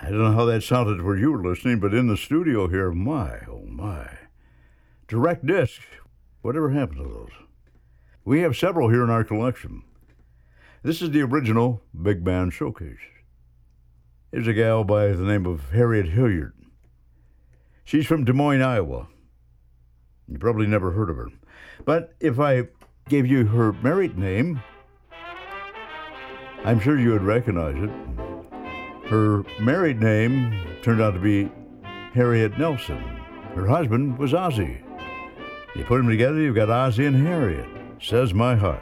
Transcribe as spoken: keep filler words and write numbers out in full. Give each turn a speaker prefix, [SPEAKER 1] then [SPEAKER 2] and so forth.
[SPEAKER 1] I don't know how that sounded where you were listening, but in the studio here, my, oh my. Direct disc. Whatever happened to those? We have several here in our collection. This is the original Big Band Showcase. Here's a gal by the name of Harriet Hilliard. She's from Des Moines, Iowa. You probably never heard of her. But if I gave you her married name, I'm sure you would recognize it. Her married name turned out to be Harriet Nelson. Her husband was Ozzie. You put them together, you've got Ozzie and Harriet. Says my heart.